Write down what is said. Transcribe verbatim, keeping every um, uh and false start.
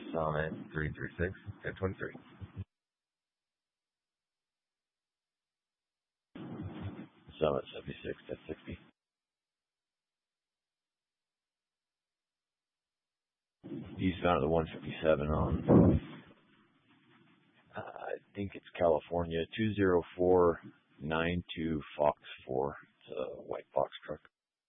Summit three three six, ten twenty-three. Summit seventy-six, ten sixty. Eastbound of the one fifty-seven on, uh, I think it's California, two zero four nine two Fox four. It's a white box truck.